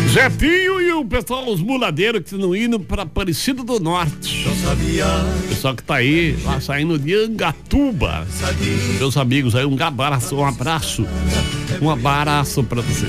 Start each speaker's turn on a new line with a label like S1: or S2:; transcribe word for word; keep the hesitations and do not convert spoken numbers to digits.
S1: Zefinho e o pessoal, os muladeiros que estão indo para Aparecida do Norte. O pessoal que tá aí, lá saindo de Angatuba. Meus amigos aí, um abraço, um abraço. Um abraço pra vocês.